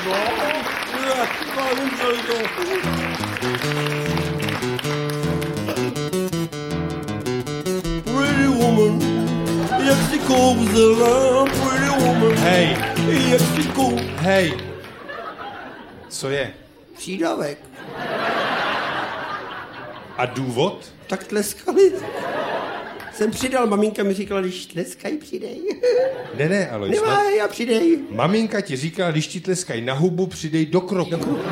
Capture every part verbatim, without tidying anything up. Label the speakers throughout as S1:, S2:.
S1: No, jak umřeli to. Pretty woman, jak si kouzela, pretty woman.
S2: Hej,
S1: jak si kou...
S2: hej. Co je?
S1: Přídavek.
S2: A důvod?
S1: Tak tleskali. Jsem přidal, maminka mi říkala, když tleskají, přidej.
S2: Ne, ne, Alois.
S1: Nemá, já přidej.
S2: Maminka ti říká, když ti tleskají na hubu, přidej do kroku. Do kroku.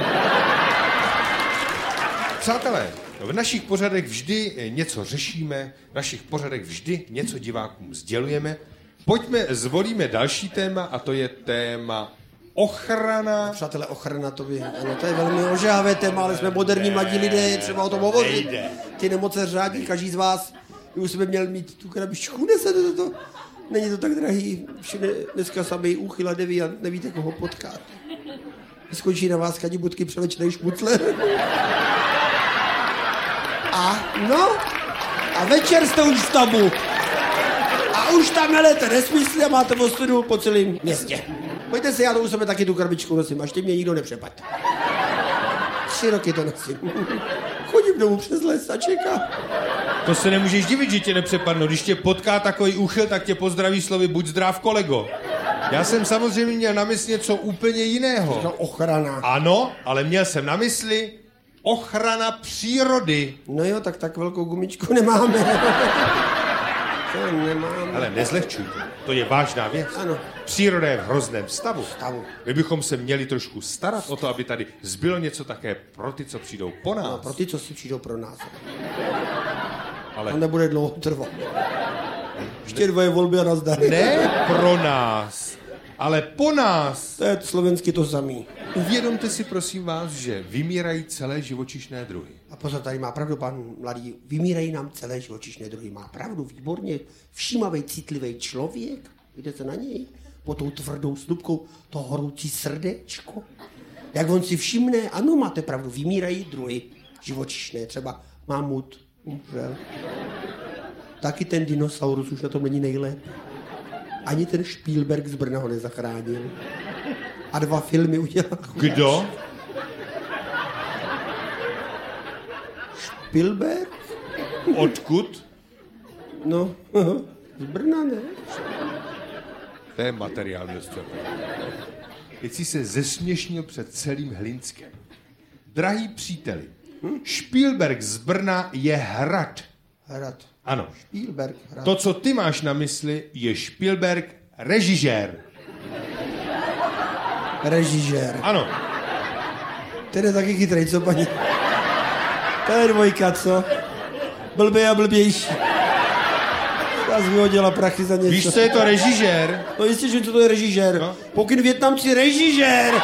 S2: Přátelé, v našich pořadech vždy něco řešíme, v našich pořadech vždy něco divákům sdělujeme. Pojďme, zvolíme další téma a to je téma ochrana.
S1: Přátelé, ochrana, to, by, ano, to je velmi ožávé téma, ale jsme moderní mladí lidé, je třeba o tom hovořit. Ty nemoce řádí, každý z vás by už by měl mít tu krabičku, nese to, to, to. Není to tak drahý, všude dneska samý úchyl a deviant, nevíte, koho potkat. Skončí na vás kadibutky převlečnej šmucler. A no, a večer jste už v tabu. A už tam melete nesmysly a máte ostudu po celém městě. Pojďte si, já to u sebe taky tu krabičku nosím, až tě mě nikdo nepřepad. Tři roky to nosím. Chodím domů přes les a čekám.
S2: To se nemůžeš divit, že tě nepřepadnou. Když tě potká takový úchyl, tak tě pozdraví slovy buď zdrav, kolego. Já jsem samozřejmě měl na mysli něco úplně jiného.
S1: No, ochrana.
S2: Ano, ale měl jsem na mysli ochrana přírody.
S1: No jo, tak tak velkou gumičku nemáme. To nemáme.
S2: Ale nezlehčuj to. To je vážná věc.
S1: Ano.
S2: Příroda je v hrozném stavu.
S1: Stavu.
S2: My bychom se měli trošku starat o to, aby tady zbylo něco také pro ty, co přijdou po nás.
S1: No, pro ty, co si přijdou pro nás.
S2: Ale...
S1: To nebude dlouho trvat. Ještě dvoje volby a nazdar.
S2: Ne pro nás, ale po nás.
S1: To je slovensky to samý.
S2: Uvědomte si, prosím vás, že vymírají celé živočišné druhy.
S1: A pozor, tady má pravdu pan mladý. Vymírají nám celé živočišné druhy. Má pravdu, výborně. Všímavý, citlivý člověk. Vidíte na něj? Po tou tvrdou slupkou to horoucí srdéčko. Jak on si všimne, ano, máte pravdu, vymírají druhy živočišné. Třeba mamut, umřel. Taky ten dinosaurus už na tom není nejlépe. Ani ten Spielberg z Brna ho nezachránil. A dva filmy udělal.
S2: Kdo?
S1: Spielberg?
S2: Odkud?
S1: No, z Brna, ne?
S2: To je materiál město. Teď si se zesměšnil před celým Hlinskem. Drahý příteli, hm? Spielberg z Brna je hrad.
S1: Hrad.
S2: Ano.
S1: Spielberg, hrad.
S2: To, co ty máš na mysli, je Spielberg režisér.
S1: Režisér.
S2: Ano.
S1: Ten je taky chytrej, co paní? To je dvojka, co? Blbej a blbější. Já jsi vyhodila prachy za něco.
S2: Víš, co je to režisér?
S1: No jistě, že co to je režisér. No? Pokyn Vietnamci režisér.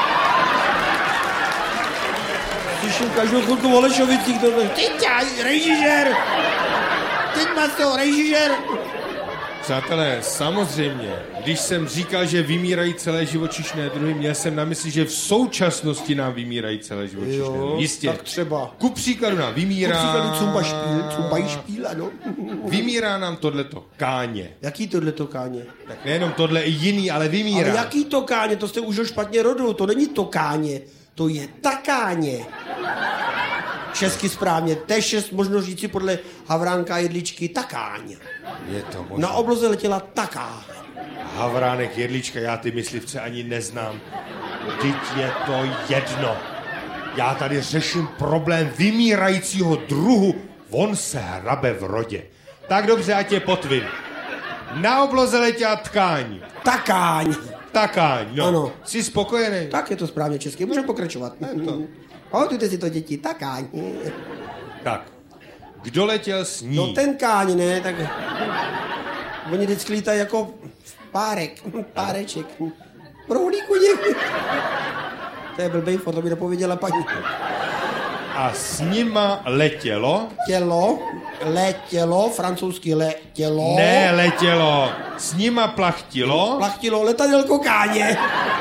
S1: Slyším každou chvilku v Olešovicích, to je tyťa, režisér. Teď má to režisér.
S2: Přátelé, samozřejmě, když jsem říkal, že vymírají celé živočišné druhy, měl jsem na mysli, že v současnosti nám vymírají celé živočišné druhy. Jistě.
S1: Tak třeba.
S2: Ku příkladu nám vymírá...
S1: Ku příkladu cumba špíl, cumbaj špíl, ano.
S2: Vymírá nám tohleto káně.
S1: Jaký tohleto káně?
S2: Tak nejenom tohle, i jiný, ale vymírá.
S1: Ale jaký to káně? To jste už špatně rodil, to není to káně, to je takáně. Česky správně, T šest možno říci podle Havránka a Jedličky takáň.
S2: Je to možná.
S1: Na obloze letěla taká.
S2: Havránek, Jedlička, já ty myslivce ani neznám. Vždyť je to jedno. Já tady řeším problém vymírajícího druhu. On se hrabe v rodě. Tak dobře, ať je potvin. Na obloze letěla tkáň.
S1: Takáň.
S2: Takáň, no.
S1: Ano.
S2: Jsi spokojený?
S1: Tak je to správně česky, můžeme pokračovat.
S2: To.
S1: Pamatujte si to, děti, takáň.
S2: Tak, kdo letěl s ní?
S1: No ten káň, ne, tak... Oni vždycky lítají jako párek, páreček. Prohlíku někdy. To je blbej, to by dopověděla paní.
S2: A s nima letělo?
S1: Tělo, letělo, francouzsky letělo.
S2: Ne, letělo. S nima plachtilo?
S1: Plachtilo letadelko káně.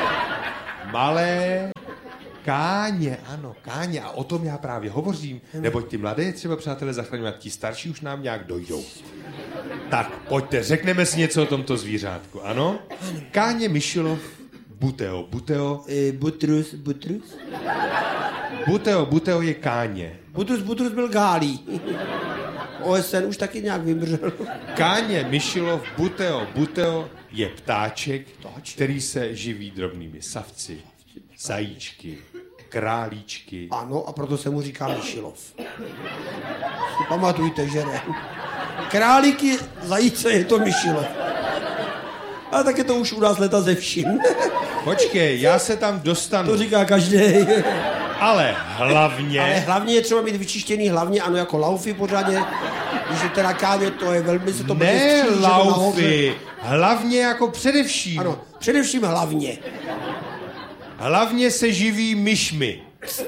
S2: Malé káně, ano, káně. A o tom já právě hovořím. Neboť ty mladé třeba, přátelé, zachraňovat, ti starší už nám nějak dojdou. Tak, pojďte, řekneme si něco o tomto zvířátku, ano? Káně Mišilov Buteo. Buteo.
S1: E, Butrus, Butrus?
S2: Buteo, Buteo je Káně.
S1: Butrus, Butrus byl Gálí. O S N už taky nějak vymřel.
S2: Káně Myšilov, Buteo, Buteo je ptáček,
S1: Ptáček.
S2: který se živí drobnými savci, zajíčky, králíčky.
S1: Ano, a proto se mu říká Myšilov. Si pamatujte, že ne. Králíky, zajíce je to Myšilov. A tak je to už u nás leta ze vším.
S2: Počkej, já se tam dostanu.
S1: To říká každý.
S2: Ale hlavně...
S1: Ale hlavně je třeba mít vyčištěný hlavně, ano, jako laufy pořádně. Když je teda Káně, to je velmi se to bude
S2: Ne
S1: střílet, že to nahoře.
S2: laufy, hlavně jako především.
S1: Ano, především hlavně.
S2: Hlavně se živí myšmi.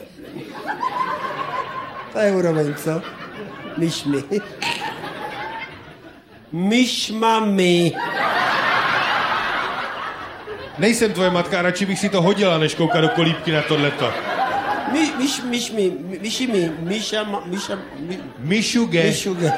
S1: To je úroveň, co? Myšmi. Myšmami.
S2: Nejsem tvoje matka a radši bych si to hodila, než koukat do kolíbky na tohleto.
S1: My, myš, myšmi, myšimi, myša, ma- myša, my,
S2: Myšuge.
S1: myšuge.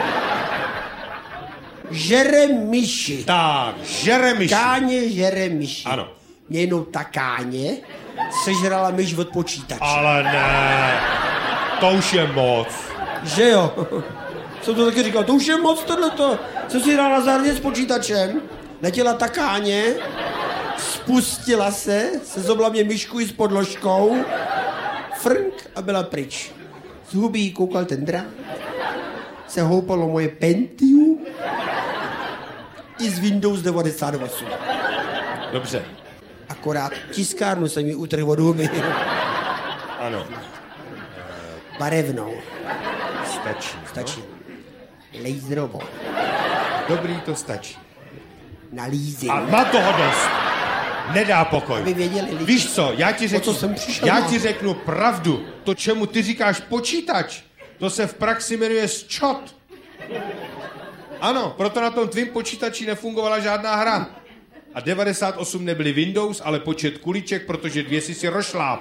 S1: Žere myši.
S2: Tak, žere myši.
S1: Káně žere myši.
S2: Ano.
S1: Jenom ta Káně sežrala myš od počítače.
S2: Ale ne, to už je moc.
S1: Že jo? Jsem to taky říkal, to už je moc tohleto. Jsem si hrál na zahradě s počítačem, letěla ta Káně, spustila se, sezobla mě myšku i s podložkou, frnk a byla pryč. Z huby jí koukal ten drak, se houpalo moje Pentium i z Windows devadesát osm.
S2: Dobře,
S1: Akorát tiskárnu jsem jí utrhl od huby.
S2: ano,
S1: Barevnou.
S2: stačí.
S1: Stačí. Laserovou.
S2: No? Dobrý, to stačí.
S1: Na leasing.
S2: A má toho dost. Nedá pokoj.
S1: Aby věděli lidi.
S2: Víš co, já ti řeknu,
S1: co jsem přišel,
S2: já
S1: no.
S2: ti řeknu pravdu. To, čemu ty říkáš počítač, to se v praxi jmenuje sčot. Ano, proto na tom tvým počítači nefungovala žádná hra. A devadesát osm nebyly Windows, ale počet kuliček, protože dvě si si rošláp.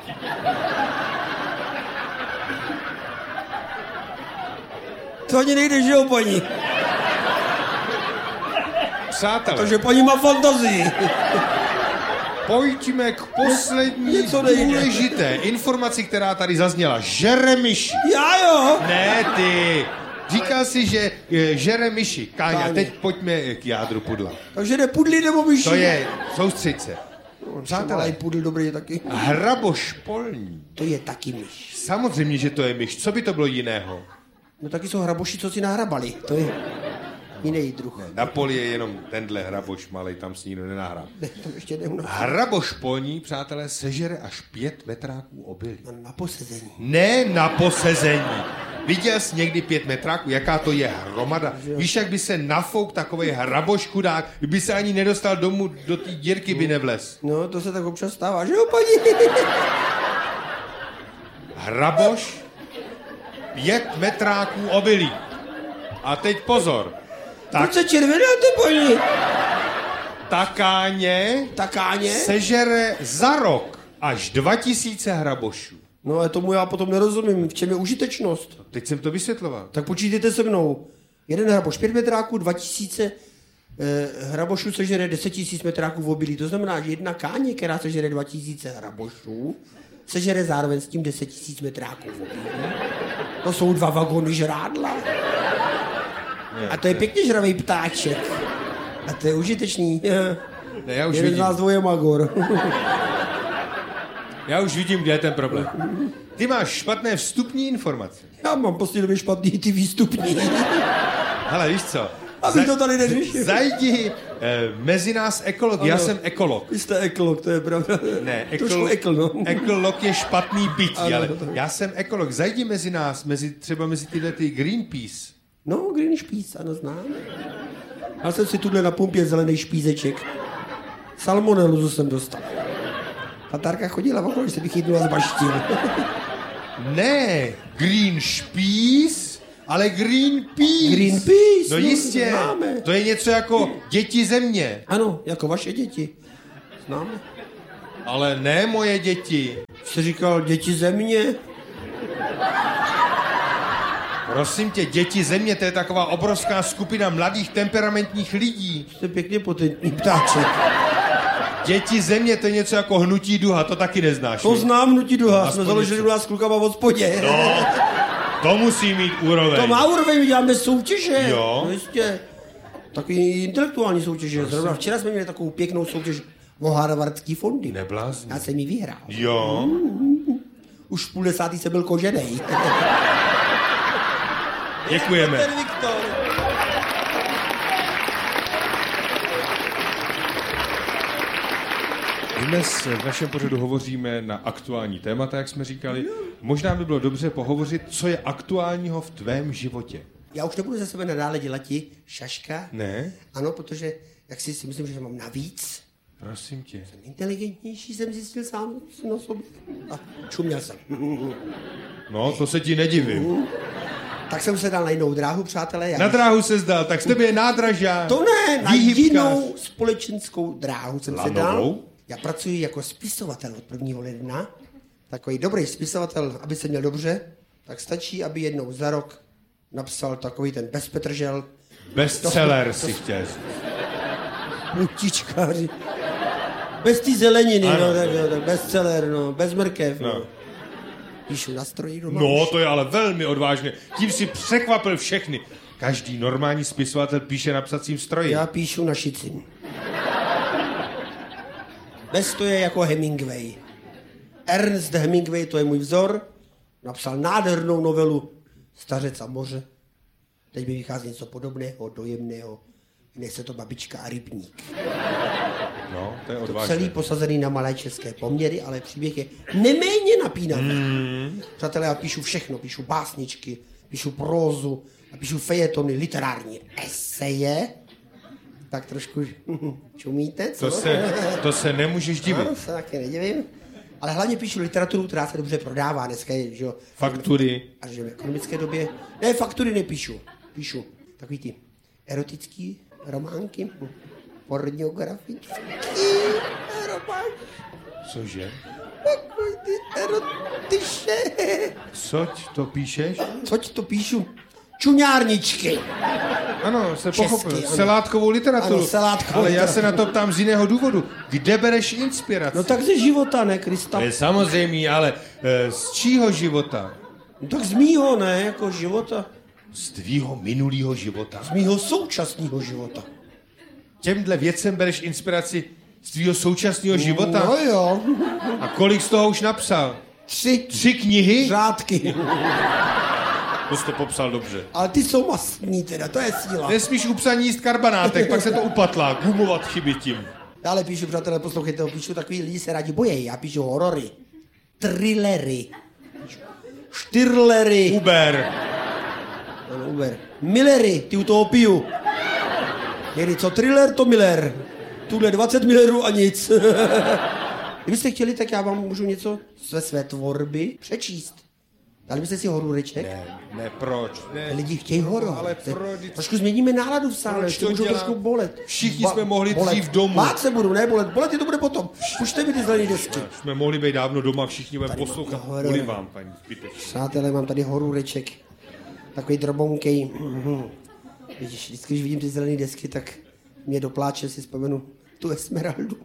S1: To ani nejde, že jo, paní?
S2: Přátelé,
S1: Protože paní má fantazii.
S2: pojďme k poslední
S1: Něco nejde.
S2: důležité informaci, která tady zazněla. Žere myši.
S1: Já jo.
S2: Ne ty. Říkal jsi, že e, žere myši. Káňa,
S1: Káňa.
S2: teď pojďme k jádru pudla.
S1: Takže jde pudlí nebo myši?
S2: To je, soustřeď se.
S1: Přátelé. Pudl dobrý taky.
S2: Hraboš polní.
S1: To je taky myš.
S2: Samozřejmě, že to je myš. Co by to bylo jiného?
S1: No taky jsou hraboši, co si nahrabali. To je jiný druh.
S2: Na poli je jenom tenhle hraboš malej, tam si nikdo nenahrá.
S1: Ne, to ještě neumím.
S2: Hraboš polní, přátelé, sežere až pět metráků obilí.
S1: Na posezení.
S2: Ne na posezení. Viděl jsi někdy pět metráků? Jaká to je hromada? Víš, jak by se nafouk takovej hraboš chudák, by se ani nedostal domů, do té dírky by nevlez.
S1: No, to se tak občas stává, že jo, paní?
S2: Hraboš, pět metráků obilí. A teď pozor. Tak
S1: Proč se červenáte, paní?
S2: ta Káně
S1: Ta Káně?
S2: sežere za rok až dva tisíce hrabošů.
S1: No, ale tomu já potom nerozumím. V čem je užitečnost?
S2: Teď jsem to vysvětloval.
S1: Tak počítejte se mnou. Jeden hraboš pět metráků, dva tisíce eh, hrabošů sežere deset tisíc metráků v obilí. To znamená, že jedna Káně, která sežere dva tisíce hrabošů, sežere zároveň s tím deset tisíc metráků v obilí. To jsou dva vagony žrádla. A to je pěkně žravej ptáček. A to je užitečný.
S2: Ne, já už
S1: Jeden z
S2: vidím.
S1: nás dvoje magor.
S2: Já už vidím, kde je ten problém. Ty máš špatné vstupní informace.
S1: Já mám prostě době špatný ty výstupní.
S2: Hele, víš co?
S1: Aby to tady neřešil.
S2: Zajdi eh, mezi nás ekolog. Já
S1: Ano.
S2: jsem ekolog.
S1: Vy jste ekolog, to je pravda.
S2: Ne,
S1: Trošku
S2: ekolo,
S1: ekl, no.
S2: ekolog je špatný byt,
S1: Ano,
S2: ale
S1: to-
S2: já jsem ekolog. Zajdi mezi nás, mezi, třeba mezi tyhle ty Greenpeace.
S1: No, Green špíc, ano, znám. Já jsem si tuhle na pumpě zelený špízeček. Salmonelu jsem dostal. Tatárka chodila okolo, že se bych chytnula z baštil.
S2: Ne, Green Peace, ale Greenpeace.
S1: Greenpeace,
S2: No
S1: no,
S2: jistě,
S1: známe.
S2: to je něco jako děti země.
S1: Ano, jako vaše děti. Známe.
S2: Ale ne moje děti.
S1: Jsi říkal děti země?
S2: Prosím tě, děti země, to je taková obrovská skupina mladých temperamentních lidí.
S1: Jste pěkně potentní ptáček.
S2: Děti země, to je něco jako hnutí duha, to taky neznáš.
S1: To znám, hnutí duha,
S2: Aspoň
S1: jsme založili
S2: něco.
S1: u nás s klukama v hospodě.
S2: No, to musí mít úroveň.
S1: To má úroveň, my děláme soutěže.
S2: Jo.
S1: No jistě. Takový intelektuální soutěže. Zrovna včera jsme měli takovou pěknou soutěž o harvardský fondy.
S2: Neblázni.
S1: Já jsem ji vyhrál.
S2: Jo.
S1: Už v půl desátý jsem byl koženej.
S2: Děkujeme.
S1: Ten Viktor.
S3: Dnes v našem pořadu hovoříme na aktuální témata, jak jsme říkali. Možná by bylo dobře pohovořit, co je aktuálního v tvém životě.
S1: Já už nebudu ze sebe nadále dělat ti šaška.
S3: Ne?
S1: Ano, protože jak si, si myslím, že mám navíc.
S3: Prosím tě.
S1: Inteligentnější jsem zjistil sám na sobě. A čuměl jsem.
S2: No, to se ti nedivím.
S1: Tak jsem se dal na jinou dráhu, přátelé. Já
S2: Na dráhu se zdal, tak z tebe je nádražák.
S1: To ne, na
S2: výhybkař.
S1: jinou společenskou dráhu jsem se dal.
S2: Lanovou?
S1: Já pracuji jako spisovatel od prvního ledna. Takový dobrý spisovatel, aby se měl dobře, tak stačí, aby jednou za rok napsal takový ten bezpetržel.
S2: Bestseller
S1: To-
S2: si
S1: to-
S2: chtěl.
S1: Lutičkáři. Bez té zeleniny,
S2: Ano.
S1: no, tak, no, tak bestseller, no, bez mrkev. No.
S2: No.
S1: Píšu na stroji doma.
S2: No,
S1: už.
S2: to je ale velmi odvážné. Tím si překvapil všechny. Každý normální spisovatel píše na psacím stroji.
S1: Já píšu na šicím. Bez to je jako Hemingway. Ernest Hemingway, to je můj vzor, napsal nádhernou novelu Stařec a moře. Teď mi vychází něco podobného, dojemného. Jmenuje se to Babička a rybník.
S2: No, to je
S1: To
S2: odvážné.
S1: celý posazený na malé české poměry, ale příběh je neméně napínavý. Mm. Přátelé, já píšu všechno. Píšu básničky, píšu prózu, a píšu fejetony, literární eseje. Tak trošku čumíte, co?
S2: To se, to se nemůžeš divit.
S1: No, se taky nedivím. Ale hlavně píšu literaturu, která se dobře prodává. Dneska je, že jo.
S2: Faktury.
S1: A že v ekonomické době... Ne, faktury nepíšu. Píšu takový ty erotický románky, pornografický románky,
S2: Cože?
S1: takový ty erotiše.
S2: Coť to píšeš?
S1: Coť to píšu? Čuňárničky.
S2: Ano, se
S1: Česky,
S2: pochopil.
S1: ano.
S2: Selátkovou literaturu.
S1: Ano, selátkovou
S2: Ale já
S1: literaturu.
S2: se na to ptám z jiného důvodu. Kde bereš inspiraci?
S1: No tak ze života, ne, Krista?
S2: To je samozřejmě, ale e, z čího života?
S1: No tak z mýho, ne, jako života.
S2: Z tvýho minulého života.
S1: Z mýho současného života.
S2: Těmhle věcem bereš inspiraci z tvýho současného života?
S1: No jo.
S2: A kolik z toho už napsal?
S1: Tři
S2: Tři knihy?
S1: řádky.
S2: To jsi to popsal dobře.
S1: Ale ty jsou mastní teda, to je síla.
S2: Nesmíš u psaní jíst karbanátek, pak se to upatlá. Gumovat chyby tím.
S1: Dále píšu, přátelé, poslouchejte, píšu takový lidi se rádi bojejí. Já píšu horory, thrillery, štyrlery,
S2: Uber.
S1: ano, Uber, Millery, ty u toho piju. Někdy co thriller, to Miller. Tuhle dvacet millerů a nic. Kdybyste chtěli, tak já vám můžu něco ze své tvorby přečíst. Dali byste si horůreček?
S2: Ne, ne, proč? Ne.
S1: Lidi chtějí horor.
S2: ale
S1: Te-
S2: proč?
S1: Trošku změníme náladu v sále,
S2: Proč
S1: to
S2: to
S1: můžou
S2: dělám?
S1: trošku bolet.
S2: Všichni jsme mohli
S1: bolet.
S2: dřív domů.
S1: Bát se budu, ne bolet. Bolet je to bude potom. Pušte mi ty zelený desky.
S2: Jsme mohli být dávno doma, všichni budeme poslouchat
S1: horor.
S2: kvůli vám, paní zbytečně.
S1: Přátelé, mám tady horůreček. Takový drobonkej. Mhm. Vidíš, vždycky, když vidím ty zelené desky, tak mě dopláče, si vzpomenu tu Esmeraldu.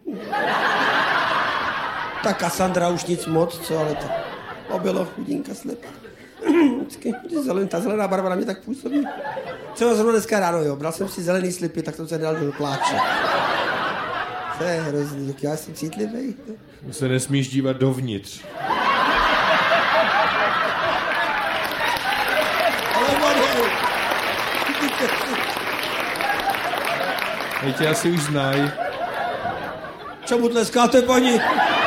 S1: Ta Cassandra už nic moc, co, ale ta obylo chudinka slepá. Vždycky ty zelen, ta zelená barva na mě tak působí. Třeba zrovna dneska ráno, jo, bral jsem si zelený slipy, tak jsem se dal do pláče. To je hrozný, tak já jsem citlivý.
S2: Se nesmíš dívat dovnitř.
S1: Ale Mario,
S3: Hej, tě asi už znají.
S1: čemu tleskáte, paní?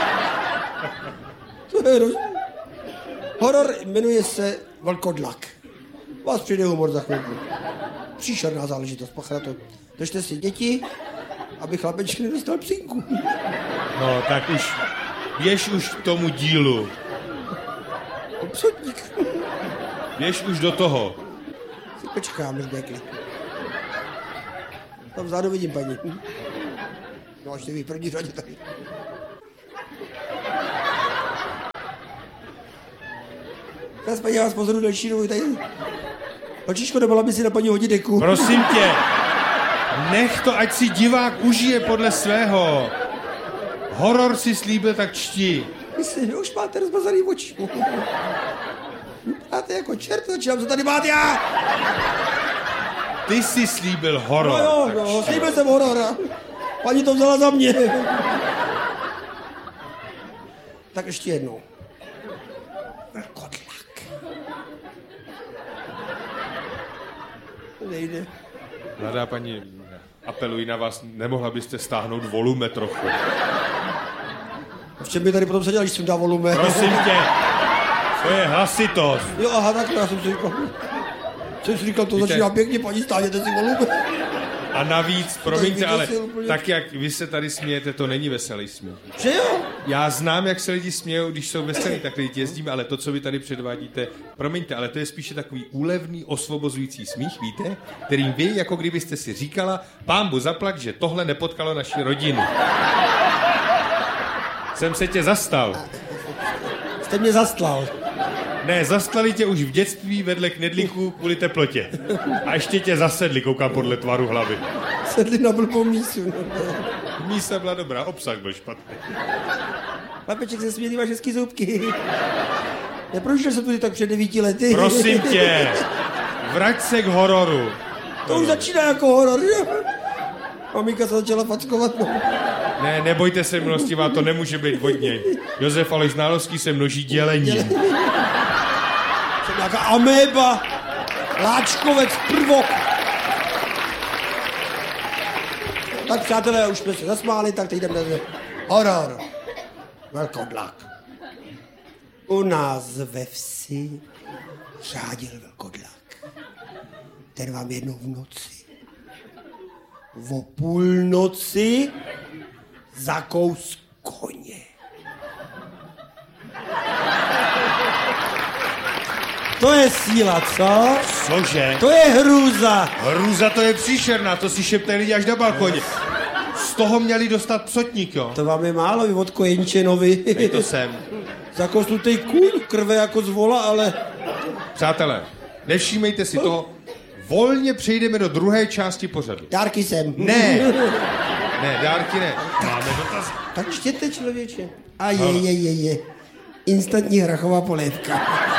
S1: To je hrozný. Horor jmenuje se Vlkodlak. Vás přijde humor za chvilku. Příšerná záležitost, pacha na to. Držte si děti, aby chlapeček nedostal psínku.
S2: No, tak už běž už k tomu dílu.
S1: Obsotník.
S2: Běž už do toho.
S1: Si počkám, než dekli. Tam vzadu vidím, paní. No, až vy v první řadě tady. Teraz, paní, já vás pozoru další dobu tady. Holčičko, nemohla by si na paní hodit deku?
S2: Prosím tě, nech to, ať si divák užije podle svého. Horor si slíbil, tak čti.
S1: Myslím, že už máte rozmazaný oči. Máte jako čert, začínám, co tady máte já?
S2: Ty jsi slíbil horor.
S1: No jo, no, slíbil jsem horor. Paní to vzala za mě. Tak ještě jednou. Velkodlak. Nejde.
S3: Mladá paní, apeluji na vás, nemohla byste stáhnout volume trochu.
S1: V čem by tady potom seděl, když jsem dal volume?
S2: Prosím tě, to je hlasitost.
S1: Jo, aha, takhle, já jsem si říkal. Jsem si říkal, to
S3: Víte,
S1: začíná pěkně, paní, stáhněte si volume.
S2: A navíc, promiňte, ale
S1: úplně...
S3: tak, jak vy se tady smějete, to není veselý smích.
S1: Že jo?
S3: Já znám, jak se lidi smějou, když jsou veselí, tak lidi jezdíme, ale to, co vy tady předvádíte, promiňte, ale to je spíše takový úlevný, osvobozující smích, víte? Kterým vy, jako kdybyste si říkala, pánbu zaplať, že tohle nepotkalo naši rodinu. Jsem se tě zastal.
S1: Jste mě zastlal.
S3: Ne, zastlali tě už v dětství vedle knedlíků kvůli teplotě. A ještě tě zasedli, koukám podle tvaru hlavy.
S1: Sedli na blbou mísu.
S3: Mísa byla dobrá, obsah byl špatný.
S1: Papeček se smělý, máš hezký zubky. Neprošel jsem tu tak před devíti lety.
S2: Prosím tě, vrať se k hororu.
S1: To už začíná jako horor, že? Maminka se začala fackovat, no.
S2: Ne, nebojte se, milostivá, to nemůže být od něj. Josef Aleš Nálovský se množí dělením.
S1: Jsem nějaká améba, láčkovec, prvok. Tak přátelé, už jsme se zasmáli, tak teď jdeme na horor. Velkodlak. U nás ve vsi řádil velkodlak. Ten vám jednou v noci, o půlnoci, zakous koně. To je síla, co?
S2: Cože?
S1: To je hrůza.
S2: Hrůza, to je příšerná, to si šeptají lidi až na balkoně. Z toho měli dostat psotník, jo?
S1: To vám je málo, vy od kojenčenovi.
S2: Dej to sem.
S1: Zakousnutej kůň, krve jako z vola, ale...
S2: Přátelé, nevšímejte si toho. Volně přejdeme do druhé části pořadu.
S1: Dárky sem.
S2: Ne. Ne, dárky ne. Máme dotaz.
S1: Tak čtěte, člověče. A je, je, je, je. Instantní hrachová polévka.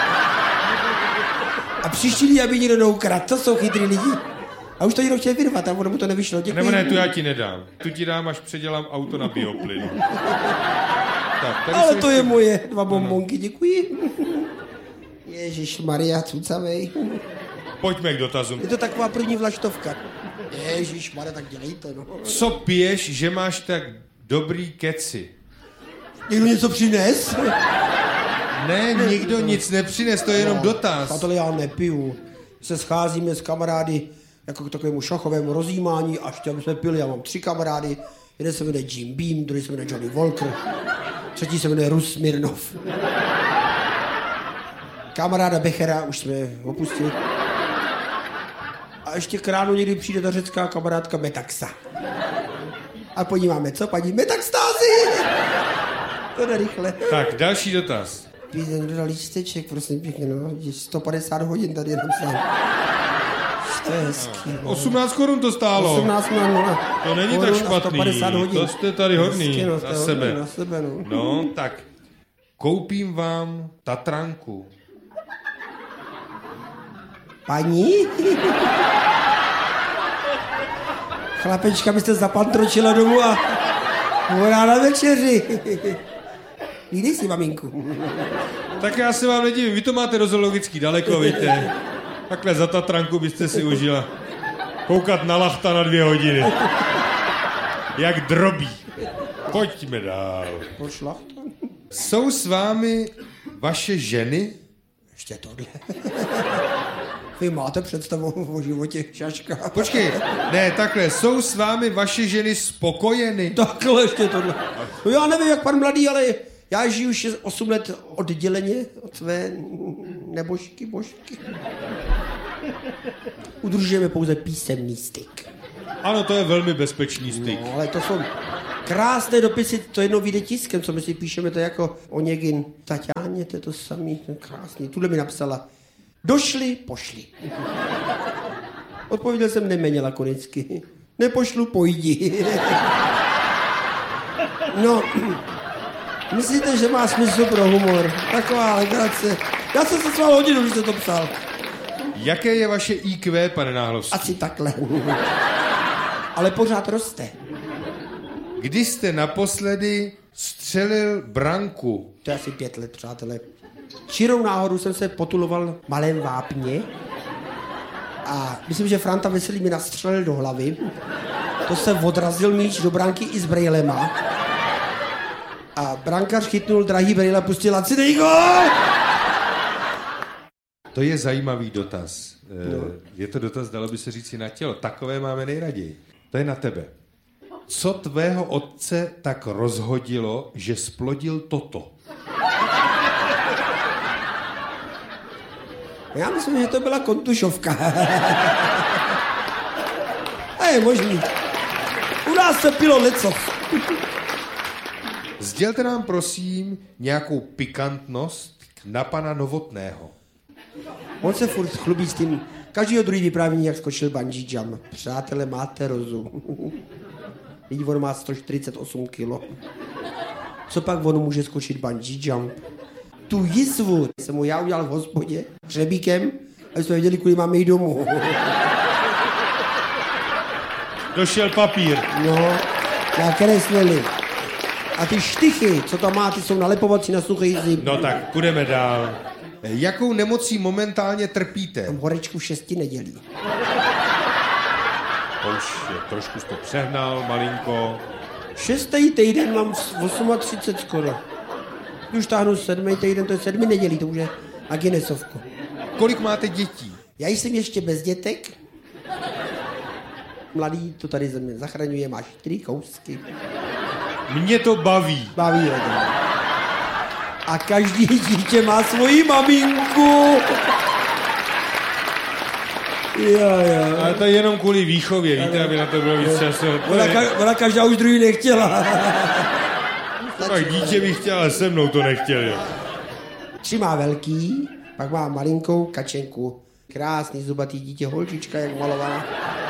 S1: A příští lidi, aby někdo neukradl. To jsou chytrý lidi. A už to někdo chtěl vyrvat, a ono mu to nevyšlo. Děkuji.
S3: Nebo ne, tu já ti nedám. Tu ti dám, až předělám auto na bioplyn. Tak, tady
S1: Ale
S3: se
S1: to
S3: ještě...
S1: je moje. Dva bombonky, děkuji. Ježišmarja, cucavej.
S2: Pojďme k dotazům.
S1: Je to taková první vlaštovka. Ježišmarja, tak dělejte, no.
S2: Co piješ, že máš tak dobrý keci?
S1: Někdo něco přines?
S2: Ne, nikdo nic nepřines, to je jenom dotaz.
S1: Přátelé, já nepiju. Se scházíme s kamarády jako k takovému šachovému rozjímání, až těm jsme pili. Já mám tři kamarády. Jeden se jmenuje Jim Beam, druhý se jmenuje Johnny Walker, třetí se jmenuje Rus Smirnov. Kamaráda Bechera už jsme opustili. A ještě k ránu někdy přijde ta řecká kamarádka Metaxa. A podíváme, co paní Metaxtázy? To jde rychle.
S2: Tak, další dotaz.
S1: Někdo dal lísteček, prosím pěkně, no. sto padesát hodin tady jenom sám. To je hezký, no.
S2: osmnáct korun to stálo.
S1: osmnáct nula nula.
S2: To není tak špatný, to jste tady hodný,
S1: hezky, no,
S2: za sebe.
S1: Na sebe, no.
S2: No, tak koupím vám Tatranku.
S1: Paní? Chlapečka byste zapantročila domů a volá na večeři. Jdej si, maminku.
S2: Tak já se vám nedivím, vy to máte do zoologický daleko, víte. Takhle za Tatranku byste si užila. Koukat na lachta na dvě hodiny. Jak drobí. Pojďme dál.
S1: Pošla.
S2: Jsou s vámi vaše ženy?
S1: Ještě tohle. Vy máte představu o životě, šaška.
S2: Počkej, ne, takhle, jsou s vámi vaše ženy spokojeny?
S1: Takhle ještě tohle. No já nevím, jak pan mladý, ale já žiju už osm let odděleně od své nebožky, božky. Udržujeme pouze písemný styk.
S2: Ano, to je velmi bezpečný styk.
S1: No, ale to jsou krásné dopisy, to jednou vyjde tiskem, co my si píšeme, to je jako Oněgin Taťáně, to je to samý, to je krásný. Tuhle mi napsala, došli, pošli. Odpověděl jsem neméně lakonicky. Nepošlu, pojdi. No, myslíte, že má smysl pro humor? Taková legrace. Já jsem se s vámi hodinu, když jste to psal.
S3: Jaké je vaše í kvé, pane Náhlovský?
S1: Asi takhle. Ale pořád roste.
S3: Kdy jste naposledy střelil branku?
S1: To je asi pět let, přátelé. Čirou náhodou jsem se potuloval v Malém Vápně a myslím, že Franta Veselý mi nastřelil do hlavy. To se odrazil míč do branky i s brejlema. A brankař chytnul drahý brejle a pustil lacinej gól!
S3: To je zajímavý dotaz. No. Je to dotaz, dalo by se říci, na tělo. Takové máme nejraději. To je na tebe. Co tvého otce tak rozhodilo, že splodil toto?
S1: Já myslím, že to byla kontušovka. A je možný. U nás se pilo lecos.
S3: Sdělte nám, prosím, nějakou pikantnost na pana Novotného.
S1: On se furt chlubí s tím. Každýho druhý vyprávění, jak skočil bungee jump. Přátelé, máte rozum. Vidí, on má sto čtyřicet osm kilo. Co pak on může skočit bungee jump? Tu jizvu jsem mu já udělal v hospodě hřebíkem, aby jsme věděli, kudy máme jít domů.
S2: Došel papír.
S1: No, já kreslili. A ty štychy, co tam má, ty jsou nalepovací na suchý zim.
S2: No tak, půjdeme dál.
S3: Jakou nemocí momentálně trpíte?
S1: Mám horečku v šesti nedělí.
S2: To už je, trošku jsi to přehnal, malinko.
S1: Šestý týden mám třicet osm skoro. Už táhnu sedmý týden, to je sedmi nedělí, to už je na Guinnessovku.
S3: Kolik máte dětí?
S1: Já jsem ještě bez dětek. Mladý to tady ze mě zachraňuje, máš čtyři kousky.
S2: Mě to baví.
S1: Baví hodně. A každý dítě má svoji maminku. Jo, jo.
S2: Ale to je jenom kvůli výchově, víte, aby na to bylo víc času.
S1: Ona, ka- ona každá už druhý nechtěla.
S2: Tak dítě bych chtěl, ale se mnou to nechtěl. Jo.
S1: Tři má velký, pak má malinkou kačenku. Krásný zubatý dítě, holčička, jak malovaná.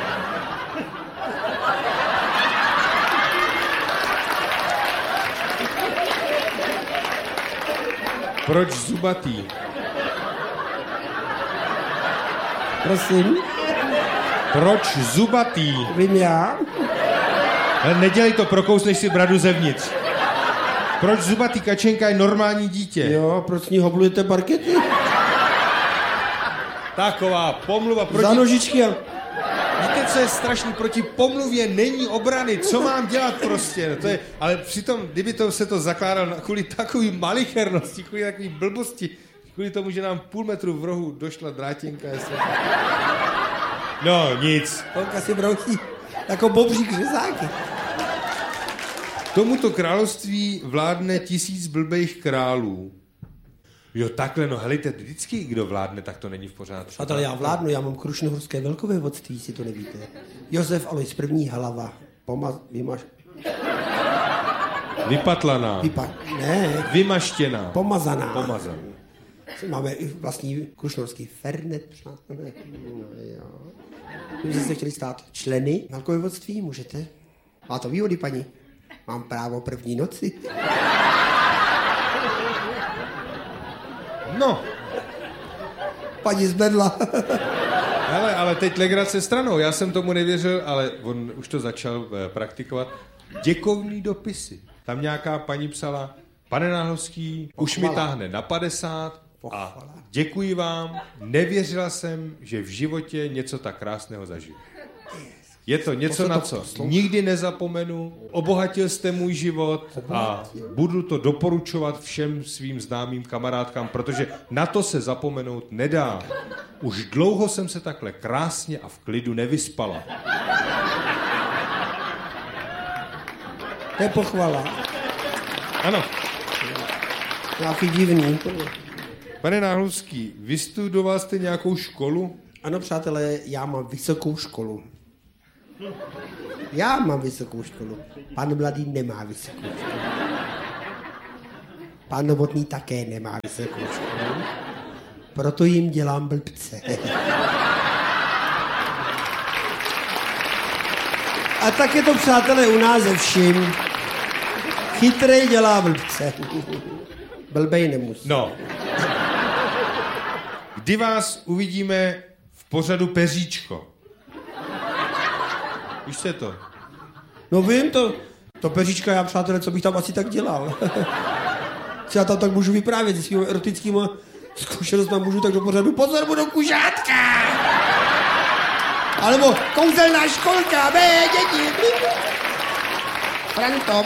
S3: Proč zubatý?
S1: Prosím?
S3: Proč zubatý?
S1: Vím já.
S2: Ale nedělej to, prokousneš si bradu zevnitř.
S3: Proč zubatý? Kačenka je normální dítě.
S1: Jo, proč s ní hoblujete parkety?
S2: Taková pomluva proti...
S1: Za nožičky a...
S3: Víte, co je strašný? Proti pomluvě není obrany. Co mám dělat prostě? No to je, ale přitom, kdyby to se to zakládalo kvůli takový malichernosti, kvůli takový blbosti, kvůli tomu, že nám půl metru v rohu došla drátěnka. Jestli...
S2: No, nic.
S1: Holka si brousí jako bobřík řezáky.
S3: Tomuto království vládne tisíc blbejch králů. Jo, takhle, no helejte, vždycky kdo vládne, tak to není v pořádku.
S1: A to já vládnu, já mám krušnohorské velkovévodství, si to nevíte. Josef Alois první hlava. Pomaz... Vymaž...
S3: Vypatlaná.
S1: Vypa... Ne.
S3: Vymaštěná.
S1: Pomazaná.
S3: Pomazaná.
S1: Máme i vlastní krušnohorský fernet, přátelé. No jo. Kdybyste se chtěli stát členy velkovévodství, můžete. Má to výhody, paní. Mám právo první noci.
S3: No.
S1: Paní zbedla.
S3: Hele, ale teď legrace stranou. Já jsem tomu nevěřil, ale on už to začal eh, praktikovat. Děkovný dopisy. Tam nějaká paní psala, pane Náhlovský, už mi táhne na padesát a děkuji vám, nevěřila jsem, že v životě něco tak krásného zažiju. Je to něco, na co nikdy nezapomenu, obohatil jste můj život a budu to doporučovat všem svým známým kamarádkám, protože na to se zapomenout nedá. Už dlouho jsem se takhle krásně a v klidu nevyspala.
S1: To je pochvala.
S3: Ano.
S1: Nějaký divný.
S3: Pane Náhlovský, vystudoval jste nějakou školu?
S1: Ano, přátelé, já mám vysokou školu. Já mám vysokou školu. Pan Mladý nemá vysokou školu. Pan Novotný také nemá vysokou školu. Proto jim dělám blbce. A tak je to, přátelé, u nás ze vším. Chytrej dělá blbce. Blbej nemusí.
S3: No. Kdy vás uvidíme v pořadu Peříčko? Víš, co je to?
S1: No vím, to, to Peříčka, já přátelé, co bych tam asi tak dělal. Co já tam tak můžu vyprávět s svými erotickými zkušenostmi, můžu tak do pořadu pozor, budu kužátka! Alebo kouzelná školka, bé, děti! Franto!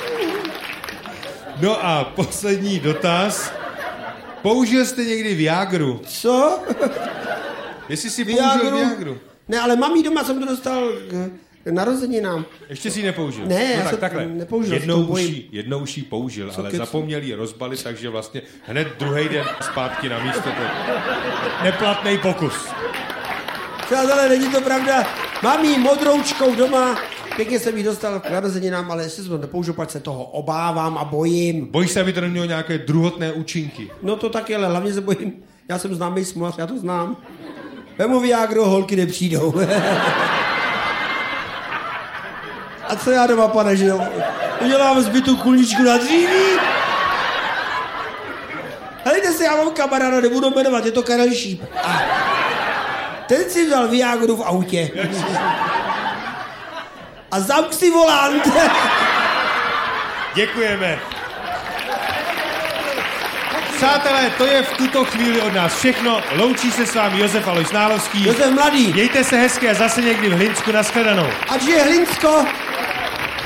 S3: No a poslední dotaz. Použil jste někdy Viagru?
S1: Co?
S3: Jestli si použil Viagru?
S1: Ne, ale mamí doma jsem to dostal k, k narozeninám.
S3: Ještě si ji nepoužil?
S1: Ne,
S3: no
S1: já
S3: tak
S1: jsem
S3: takhle.
S1: nepoužil.
S3: Jednou už, ji, jednou už ji použil,
S1: Co
S3: ale
S1: kec?
S3: zapomněl ji rozbalit, takže vlastně hned druhý den zpátky na místo. To neplatný pokus.
S1: Přátelé, není to pravda. Mamí modroučkou doma. Pěkně jsem ji dostal k narozeninám, ale ještě jsem to nepoužil, pak se toho obávám a bojím.
S3: Bojíš se, aby to nemělo nějaké druhotné účinky?
S1: No to taky, ale hlavně se bojím. Já jsem známý smolař, já to znám. Vemu Viagru, holky nepřijdou. A co já doma, pane, že udělám zbytou kulničku na dříví? Helejte se, já mám kamaráda, nebudu jmenovat, je to Karel Šíp. A ten si vzal Viagru v autě. A zamk si volant.
S3: Děkujeme. Přátelé, to je v tuto chvíli od nás všechno. Loučí se s vámi Josef Alois Nálovský.
S1: Josef Mladý.
S3: Mějte se hezké, zase někdy v Hlinsku, nashledanou.
S1: Ať je Hlinsko.